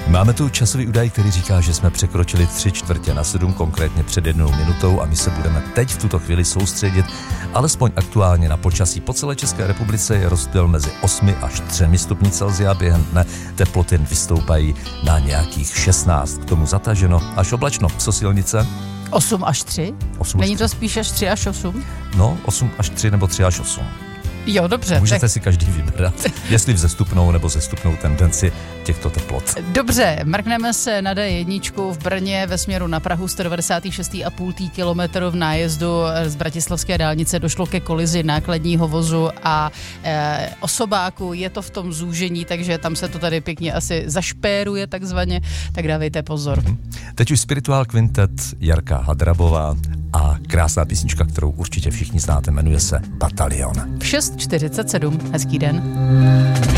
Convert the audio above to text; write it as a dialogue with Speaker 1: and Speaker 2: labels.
Speaker 1: Máme tu časový údaj, který říká, že jsme překročili 6:45, konkrétně před 1 minutou, a my se budeme teď v tuto chvíli soustředit alespoň aktuálně na počasí. Po celé České republice je rozdíl mezi 8 až 3 stupni Celsia, během dne teploty vystoupají na nějakých 16. K tomu zataženo až oblačno. Co silnice?
Speaker 2: 8 až 3? Není to spíš až 3 až 8?
Speaker 1: No, 8 až 3 nebo 3 až 8.
Speaker 2: Jo, dobře.
Speaker 1: Můžete si každý vybrat, jestli vzestupnou nebo zestupnou tendenci těchto teplot.
Speaker 2: Dobře, mrkneme se na D1 v Brně ve směru na Prahu 196,5 kilometru v nájezdu z bratislavské dálnice došlo ke kolizi nákladního vozu a osobáku. Je to v tom zúžení, takže tam se to tady pěkně asi zašpéruje takzvaně, tak dávejte pozor.
Speaker 1: Teď už Spiritual Quintet, Jarka Hadrabová a krásná písnička, kterou určitě všichni znáte, jmenuje se Batalion.
Speaker 2: 6:47, hezký den.